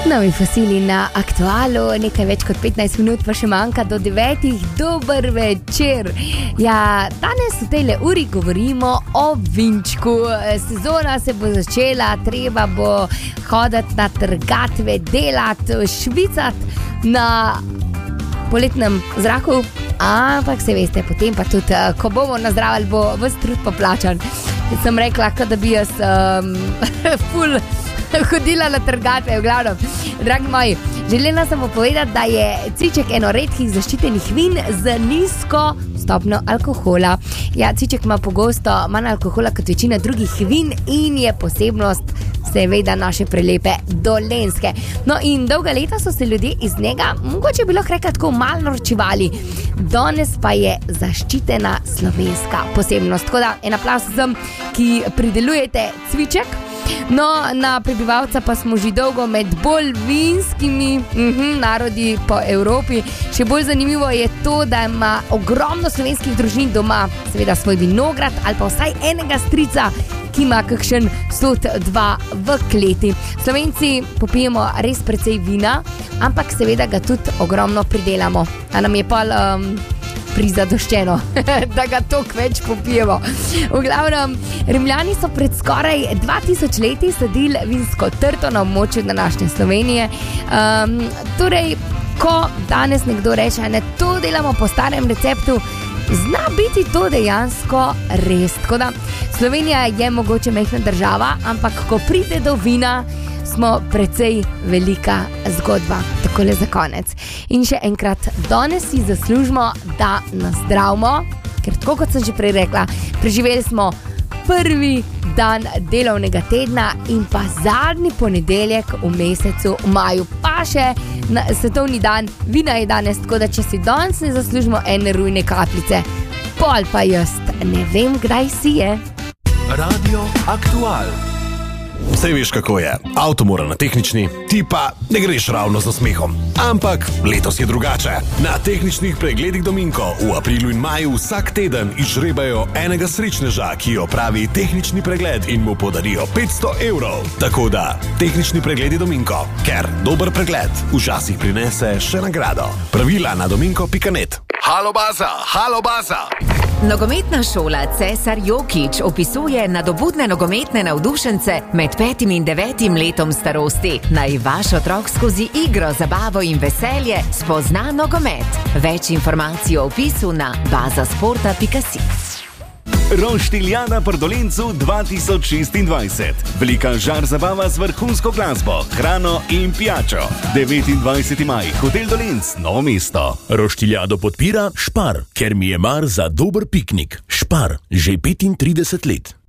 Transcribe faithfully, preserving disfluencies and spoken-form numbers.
Novi fosili na Aktualu, nekaj več kot petnajst minut pa še manjka do devetih. Dober večer. Ja, danes v tejle uri govorimo o vinčku. Sezona se bo začela, treba bo hoditi na trgatve, delati, švicati na poletnem zraku, ampak se veste, potem pa tudi, ko bomo nazdravili, bo ves trud poplačan. Sem rekla, da bi jaz um, ful hodila na trgatve, v glavnem. Dragi moji, želela sem povedati, da je cviček eno redkih zaščitenih vin z nizko stopnjo alkohola. Ja, cviček ima pogosto manj alkohola kot večina drugih vin in je posebnost seveda naše prelepe Dolenjske. No in dolga leta so se ljudje iz njega, mogoče bi lahko rekla tako, malo norčevali. Danes pa je zaščitena slovenska posebnost. Tako da en aplavz vsem, ki pridelujete cviček. No, na prebivalca pa smo že dolgo med bolj vinskimi uh-huh, narodi po Evropi. Še bolj zanimivo je to, da ima ogromno slovenskih družin doma seveda svoj vinograd ali pa vsaj enega strica, ki ima kakšen sod dva v kleti. Slovenci popijemo res precej vina, ampak seveda ga tudi ogromno pridelamo. A nam je pa um, prizadoščeno, da ga toliko več popijemo. V glavnem, Rimljani so pred skoraj dva tisoč leti sadili vinsko trto na območju današnje Slovenije. Um, torej, ko danes nekdo reče, ne, to delamo po starem receptu, zna biti to dejansko res. Tako da, Slovenija je mogoče majhna država, ampak ko pride do vina, smo precej velika zgodba. Takole za konec. In še enkrat, danes si zaslužimo, da nazdravimo, ker tako kot sem že prej rekla, preživeli smo prvi dan delovnega tedna in pa zadnji ponedeljek v mesecu maju, pa še na svetovni dan vina je danes, tako da če si danes ne zaslužimo ene rujne kapljice, pol pa jaz ne vem, kdaj si je. Radio Aktual. Vse veš, kako je. Avto mora na tehnični, ti pa ne greš ravno z nasmehom. Ampak letos je drugače. Na tehničnih pregledih Dominko v aprilu in maju vsak teden izžrebajo enega srečneža, ki opravi tehnični pregled in mu podarijo petsto evrov. Tako da, tehnični pregledi Dominko, ker dober pregled včasih prinese še nagrado. Pravila na dominko pika net. Halo baza, halo baza. Nogometna šola Cesar Jokić opisuje nadobudne nogometne navdušence med petim in devetim letom starosti. Naj vaš otrok skozi igro, zabavo in veselje spozna nogomet. Več informacij o opisu na bazasporta pika si. Roštiljana pri Dolencu dva tisoč šestindvajset. Velika žar zabava z vrhunsko glasbo, hrano in pijačo. devetindvajseti maj, Hotel Dolenc, Novo mesto. Roštiljado podpira Spar, ker mi je mar za dober piknik. Spar, že petintrideset let.